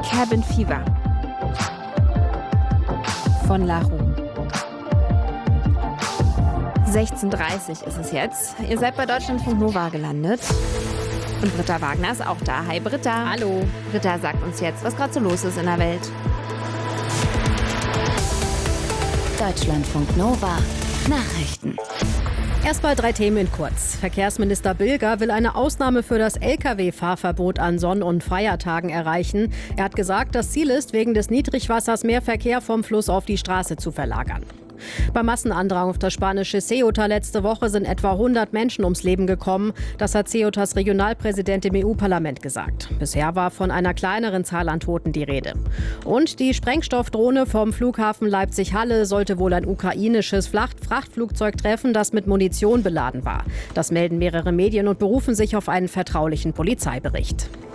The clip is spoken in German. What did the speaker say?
Cabin Fever von La Roux. 16:30 ist es jetzt. Ihr seid bei Deutschlandfunk Nova gelandet. Und Britta Wagner ist auch da. Hi Britta. Hallo. Britta sagt uns jetzt, was gerade so los ist in der Welt. Deutschlandfunk Nova Nachrichten. Erstmal 3 Themen in kurz. Verkehrsminister Bilger will eine Ausnahme für das Lkw-Fahrverbot an Sonn- und Feiertagen erreichen. Er hat gesagt, das Ziel ist, wegen des Niedrigwassers mehr Verkehr vom Fluss auf die Straße zu verlagern. Beim Massenandrang auf das spanische Ceuta letzte Woche sind etwa 100 Menschen ums Leben gekommen. Das hat Ceutas Regionalpräsident im EU-Parlament gesagt. Bisher war von einer kleineren Zahl an Toten die Rede. Und die Sprengstoffdrohne vom Flughafen Leipzig-Halle sollte wohl ein ukrainisches Frachtflugzeug treffen, das mit Munition beladen war. Das melden mehrere Medien und berufen sich auf einen vertraulichen Polizeibericht.